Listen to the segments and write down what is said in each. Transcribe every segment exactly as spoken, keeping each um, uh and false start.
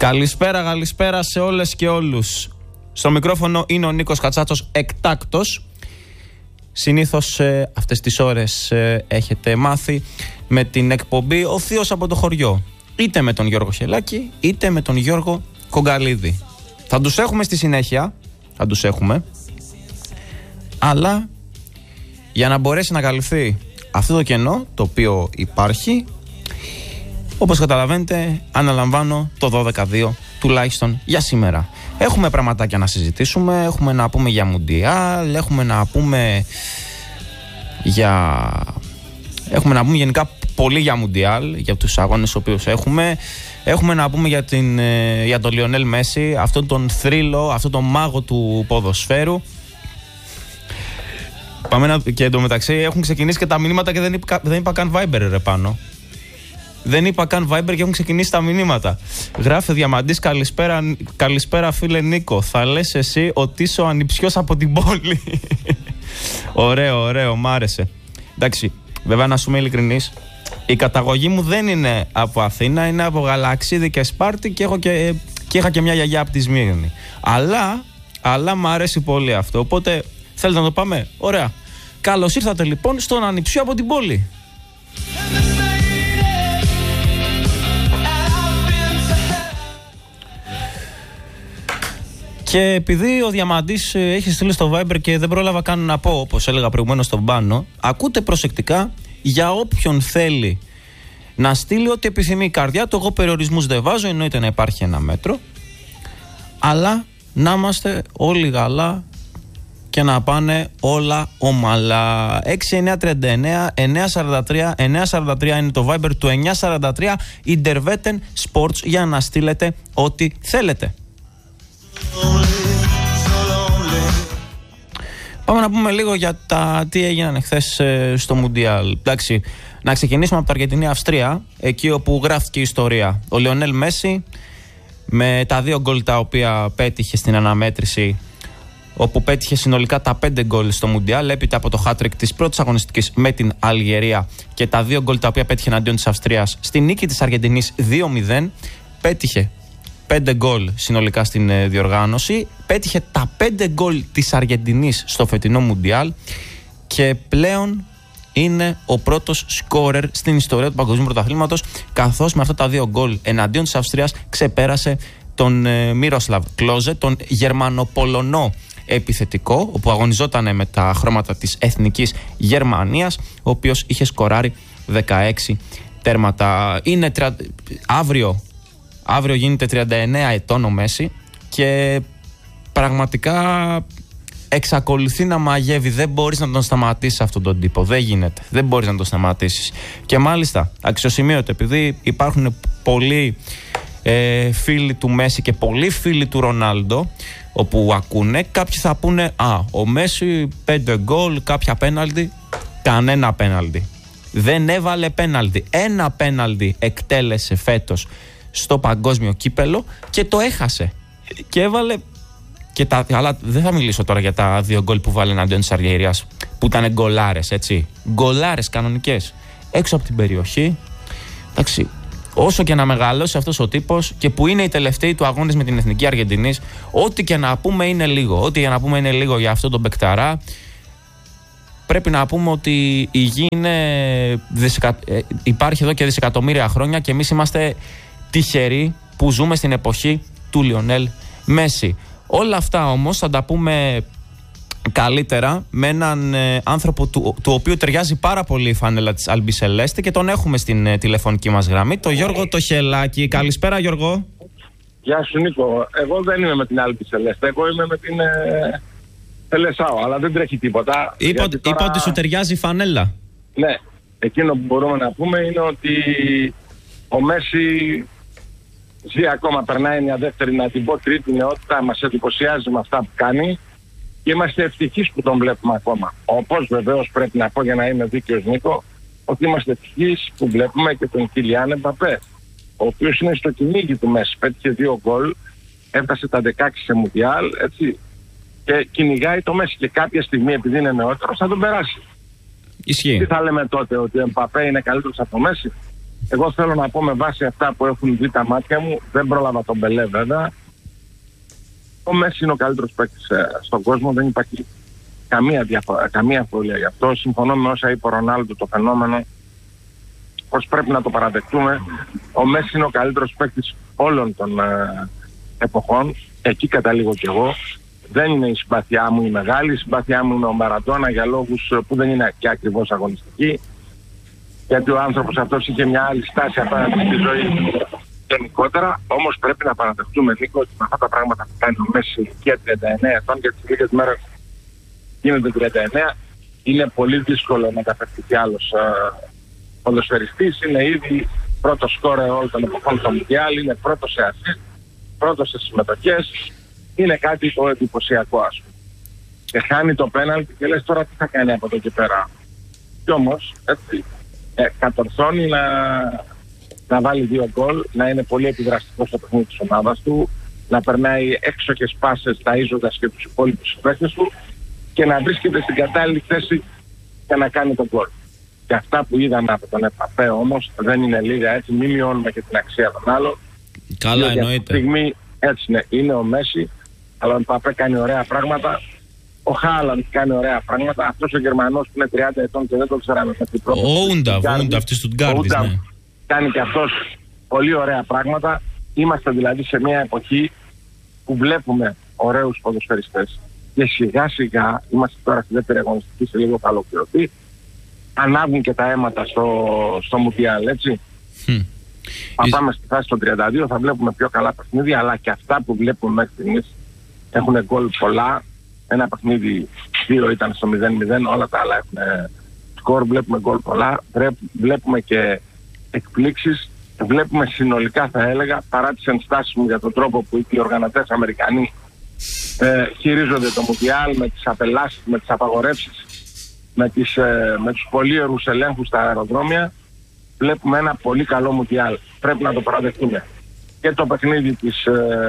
Καλησπέρα, καλησπέρα σε όλες και όλους. Στο μικρόφωνο είναι ο Νίκος Κατσάτσος, εκτάκτος. Συνήθως ε, αυτές τις ώρες ε, έχετε μάθει με την εκπομπή «Ο Θείος από το χωριό». Είτε με τον Γιώργο Χελάκη, είτε με τον Γιώργο Κογκαλίδη. Θα τους έχουμε στη συνέχεια, θα τους έχουμε. Αλλά για να μπορέσει να καλυφθεί αυτό το κενό το οποίο υπάρχει, όπως καταλαβαίνετε, αναλαμβάνω το δώδεκα δύο τουλάχιστον για σήμερα. Έχουμε πραγματάκια να συζητήσουμε, έχουμε να πούμε για Μουντιάλ, έχουμε να πούμε για... Έχουμε να πούμε γενικά πολύ για Μουντιάλ, για τους αγώνες οποίους έχουμε. Έχουμε να πούμε για, την, για τον Λιονέλ Μέση, αυτόν τον θρύλο, αυτόν τον μάγο του ποδοσφαίρου. Πάμε να... Και εντωμεταξύ έχουν ξεκινήσει και τα μηνύματα και δεν είπα, δεν είπα καν Viber ρε πάνω. Δεν είπα καν Viber και έχουν ξεκινήσει τα μηνύματα. Γράφει ο Διαμαντής, καλησπέρα, καλησπέρα φίλε Νίκο. Θα λες εσύ ότι είσαι ο ανιψιός από την πόλη. Ωραίο, ωραίο, μ' άρεσε. Εντάξει, βέβαια να σου είμαι ειλικρινής, η καταγωγή μου δεν είναι από Αθήνα, είναι από Γαλαξίδη και Σπάρτη και, έχω και, και είχα και μια γιαγιά από τη Σμύρνη. Αλλά, αλλά μ' αρέσει πολύ αυτό. Οπότε θέλετε να το πάμε? Ωραία. Καλώς ήρθατε λοιπόν στον ανιψιό από την πόλη. Και επειδή ο Διαμαντής έχει στείλει στο Viber και δεν πρόλαβα καν να πω, όπως έλεγα προηγουμένως στον Πάνο, ακούτε προσεκτικά για όποιον θέλει να στείλει ό,τι επιθυμεί η καρδιά του. Εγώ περιορισμούς δεν βάζω, εννοείται να υπάρχει ένα μέτρο, αλλά να είμαστε όλοι γαλά και να πάνε όλα ομαλά. έξι εννιά τριάντα εννέα εννιακόσια σαράντα τρία εννιακόσια σαράντα τρία είναι το Viber του εννιακόσια σαράντα τρία Intervetten Sports για να στείλετε ό,τι θέλετε. Πάμε να πούμε λίγο για τα τι έγιναν εχθές ε, στο Μουντιάλ. Εντάξει, να ξεκινήσουμε από το Αργεντινή-Αυστρία, εκεί όπου γράφτηκε η ιστορία. Ο Λιονέλ Μέση με τα δύο γκολ τα οποία πέτυχε στην αναμέτρηση, όπου πέτυχε συνολικά τα πέντε γκολ στο Μουντιάλ, έπειτα από το hat-trick της πρώτης αγωνιστικής με την Αλγερία και τα δύο γκολ τα οποία πέτυχε εναντίον της Αυστρίας στη νίκη της Αργεντινής δύο μηδέν, πέτυχε πέντε γκολ συνολικά στην ε, διοργάνωση, πέτυχε τα πέντε γκολ της Αργεντινής στο φετινό Μουντιάλ και πλέον είναι ο πρώτος σκόρερ στην ιστορία του παγκοσμίου πρωταθλήματος, καθώς με αυτά τα δύο γκολ εναντίον της Αυστρίας ξεπέρασε τον ε, Μίροσλαβ Κλόζε, τον Γερμανοπολωνό επιθετικό, όπου αγωνιζόταν με τα χρώματα της Εθνικής Γερμανίας, ο οποίος είχε σκοράρει δεκαέξι τέρματα. Είναι τρα... αύριο Αύριο γίνεται τριάντα εννέα ετών ο Μέση και πραγματικά εξακολουθεί να μαγεύει. Δεν μπορείς να τον σταματήσεις αυτόν τον τύπο. Δεν γίνεται. Δεν μπορείς να τον σταματήσεις. Και μάλιστα, αξιοσημείωτο, επειδή υπάρχουν πολλοί ε, φίλοι του Μέση και πολλοί φίλοι του Ρονάλντο, όπου ακούνε, κάποιοι θα πούνε «Α, ο Μέση πέντε γκολ, κάποια πέναλτι». Κανένα πέναλτι. Δεν έβαλε πέναλτι. Ένα πέναλτι εκτέλεσε φέτος στο παγκόσμιο κύπελο και το έχασε. Και έβαλε. Και τα, αλλά δεν θα μιλήσω τώρα για τα δύο γκολ που βάλε εναντίον της Αλγερίας, που ήταν γκολάρες, έτσι. Γκολάρες κανονικές. Έξω από την περιοχή. Εντάξει. Όσο και να μεγαλώσει αυτός ο τύπος και που είναι οι τελευταίοι του αγώνες με την Εθνική Αργεντινής, ό,τι και να πούμε είναι λίγο. Ό,τι και να πούμε είναι λίγο για αυτόν τον παικταρά. Πρέπει να πούμε ότι η γη είναι δισεκα... υπάρχει εδώ και δισεκατομμύρια χρόνια και εμείς είμαστε τυχεροί που ζούμε στην εποχή του Λιονέλ Μέση. Όλα αυτά όμως θα τα πούμε καλύτερα με έναν ε, άνθρωπο του, του οποίου ταιριάζει πάρα πολύ η φανέλα της Αλμπισελέστη και τον έχουμε στην ε, τηλεφωνική μας γραμμή, τον Γιώργο το Χελάκη. Καλησπέρα Γιώργο. Γεια σου Νίκο. Εγώ δεν είμαι με την Αλμπισελέστη, εγώ είμαι με την ε, Τελεσάο, αλλά δεν τρέχει τίποτα. Είπα, τώρα... είπα ότι σου ταιριάζει η φανέλα. Ναι, εκείνο που μπορούμε να πούμε είναι ότι ο Μέση ζει ακόμα, περνάει μια δεύτερη, να την πω τρίτη νεότητα, μας εντυπωσιάζει με αυτά που κάνει και είμαστε ευτυχείς που τον βλέπουμε ακόμα. Όπως βεβαίως πρέπει να πω, για να είμαι δίκαιος Νίκο, ότι είμαστε ευτυχείς που βλέπουμε και τον Κιλιάν Εμπαπέ, ο οποίος είναι στο κυνήγι του Μέση, πέτυχε δύο γκολ, έφτασε τα δεκαέξι σε Μουντιάλ, έτσι, και κυνηγάει το Μέση και κάποια στιγμή, επειδή είναι νεότερος, θα τον περάσει. Ισχύει. Τι θα λέμε τότε, ότι ο Εμπαπέ είναι καλύτερος από το Μέση? Εγώ θέλω να πω με βάση αυτά που έχουν δει τα μάτια μου, δεν πρόλαβα τον Πελέ βέβαια. Ο Μέση είναι ο καλύτερος παίκτης στον κόσμο, δεν υπάρχει καμία, διαφο- καμία αμφιβολία γι' αυτό. Συμφωνώ με όσα είπε ο Ρονάλντο, το φαινόμενο, πως πρέπει να το παραδεχτούμε. Ο Μέση είναι ο καλύτερος παίκτης όλων των ε, εποχών. Εκεί καταλήγω κι εγώ. Δεν είναι η συμπάθειά μου η μεγάλη, η συμπάθειά μου είναι ο Μαραντόνα για λόγους που δεν είναι και ακριβώς αγωνιστικοί. Γιατί ο άνθρωπος αυτός είχε μια άλλη στάση απέναντι στη ζωή γενικότερα. Όμως πρέπει να παραδεχτούμε, Νίκο, ότι με αυτά τα πράγματα που κάνει ο Μέση ηλικία τριάντα εννέα ετών, γιατί σε λίγες μέρες γίνεται τριάντα εννέα, είναι πολύ δύσκολο να κατακτηθεί άλλος ε, ποδοσφαιριστής. Είναι ήδη πρώτος σκόρερ όλων των εποχών στο Μουντιάλ, είναι πρώτος σε ασίστ, πρώτος σε συμμετοχές. Είναι κάτι το εντυπωσιακό, ας πούμε. Και χάνει το πέναλτι και λες τώρα τι θα κάνει από εδώ και πέρα. Κι όμως, έτσι, ε, κατορθώνει να, να βάλει δύο γκολ, να είναι πολύ επιδραστικός στο παιχνίδι της ομάδας του, να περνάει έξοχες πάσες ταΐζοντας και τους υπόλοιπους παίκτες του και να βρίσκεται στην κατάλληλη θέση για να κάνει τον γκολ. Και αυτά που είδαμε από τον Εμπαπέ όμως δεν είναι λίγα, έτσι, μην μειώνουμε και την αξία των άλλων. Καλά, εννοείται. Στιγμή, έτσι είναι, είναι ο Μέση, αλλά ο Εμπαπέ κάνει ωραία πράγματα. Ο Χάλαντ κάνει ωραία πράγματα. Αυτός ο Γερμανός που είναι τριάντα ετών και δεν το ξέραμε με την πρώτη. Ο Ούνταβ, ο Ούνταβ της Στουτγκάρδης, ναι. Κάνει και αυτός πολύ ωραία πράγματα. Είμαστε δηλαδή σε μια εποχή που βλέπουμε ωραίους ποδοσφαιριστές. Και σιγά σιγά, είμαστε τώρα στη δεύτερη αγωνιστική, σε λίγο θα ολοκληρωθεί, ανάβουν και τα αίματα στο, στο Μουντιάλ, έτσι. Mm. Θα πάμε στη φάση των τριάντα δύο, θα βλέπουμε πιο καλά παιχνίδια, αλλά και αυτά που βλέπουμε μέχρι στιγμής έχουν γκολ πολλά. Ένα παιχνίδι δύο ήταν στο μηδέν μηδέν, όλα τα άλλα έχουν σκορ, βλέπουμε γκολ πολλά, βλέπουμε και εκπλήξεις, βλέπουμε συνολικά, θα έλεγα, παρά τις ενστάσεις μου για τον τρόπο που οι οργανωτές Αμερικανοί ε, χειρίζονται το Μουντιάλ, με τις απελάσεις, με τις απαγορεύσεις, με, τις, ε, με τους πολύωρους ελέγχους στα αεροδρόμια, βλέπουμε ένα πολύ καλό Μουντιάλ. Πρέπει να το παραδεχτούμε. Και το παιχνίδι της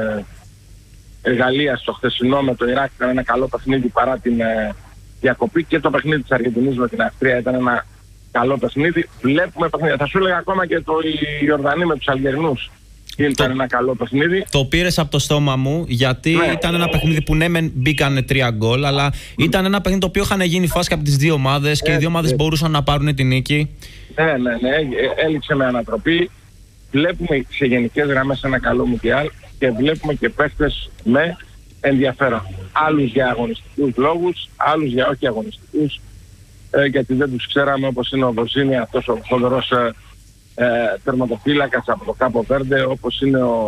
ε, Γαλλίας το χθεσινό με το Ιράκ ήταν ένα καλό παιχνίδι παρά την ε, διακοπή, και το παιχνίδι της Αργεντινής με την Αυστρία ήταν ένα καλό παιχνίδι. Βλέπουμε παιχνίδια. Θα σου έλεγα ακόμα και το Ιορδανία με τους Αλγερινούς ήταν το, ένα καλό παιχνίδι. Το πήρες από το στόμα μου, γιατί ναι, ήταν ένα παιχνίδι που ναι μεν μπήκανε τρία γκολ, αλλά ήταν ένα παιχνίδι το οποίο είχαν γίνει φάσκα από τις δύο ομάδες και ε, οι δύο ομάδες ε, μπορούσαν να πάρουν την νίκη. Ναι, ναι, ναι, έληξε με ανατροπή. Βλέπουμε σε γενικές γραμμές ένα καλό Μουντιάλ και βλέπουμε και παίχτες με ενδιαφέρον. Άλλους για αγωνιστικούς λόγους, άλλους για όχι αγωνιστικούς, ε, γιατί δεν τους ξέραμε, όπως είναι ο Βοζίνη, αυτός ο φοβερός ε, ε, τερματοφύλακας από το Κάπο Βέρντε, όπως είναι ο,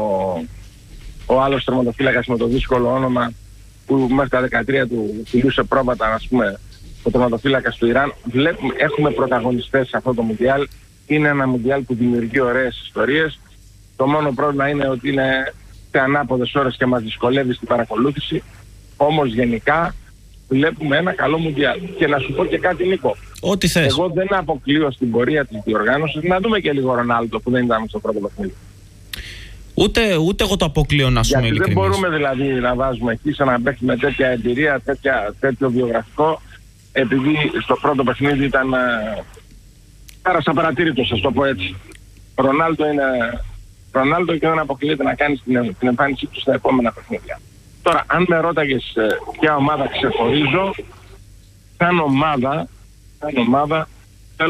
ο άλλος τερματοφύλακας με το δύσκολο όνομα που μέχρι τα δεκατρία του φιλούσε πρόβατα, ας πούμε, ο τερματοφύλακας του Ιράν. Βλέπουμε, έχουμε πρωταγωνιστές σε αυτό το Μουντιάλ. Είναι ένα Μουντιάλ που δημιουργεί ωραίες ιστορίες. Το μόνο πρόβλημα είναι ότι είναι σε ανάποδες ώρες και μας δυσκολεύει στην παρακολούθηση. Όμως γενικά βλέπουμε ένα καλό Μουντιάλ. Και να σου πω και κάτι, Νίκο. Ό,τι θες. Εγώ δεν αποκλείω στην πορεία της διοργάνωσης να δούμε και λίγο Ρονάλντο που δεν ήταν στο πρώτο παιχνίδι. Ούτε, ούτε εγώ το αποκλείω, να σου είμαι ειλικρινής. Δεν μπορούμε δηλαδή να βάζουμε εκεί σε ένα παίκτη με τέτοια εμπειρία, τέτοια, τέτοιο βιογραφικό, επειδή στο πρώτο παιχνίδι ήταν πέρασα παρατήρητο, σας το πω έτσι. Ρονάλντο είναι Ρονάλντο και δεν αποκλείεται να κάνει την, την εμφάνισή του στα επόμενα παιχνίδια. Τώρα, αν με ρώταγες ε, ποια ομάδα ξεχωρίζω, σαν ομάδα, σαν ομάδα